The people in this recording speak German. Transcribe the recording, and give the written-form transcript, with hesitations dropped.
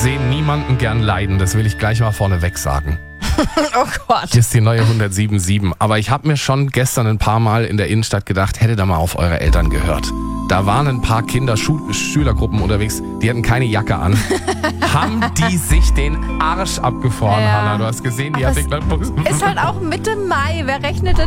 sehe niemanden gern leiden, das will ich gleich mal vorneweg sagen. Oh Gott. Hier ist die neue 107.7. Aber ich habe mir schon gestern ein paar Mal in der Innenstadt gedacht, hätte da mal auf eure Eltern gehört. Da waren ein paar Schülergruppen unterwegs, die hatten keine Jacke an. Haben die sich den Arsch abgefroren, Ja. Hannah? Du hast gesehen, die Aber hat den Ist halt auch Mitte Mai. Wer rechnet denn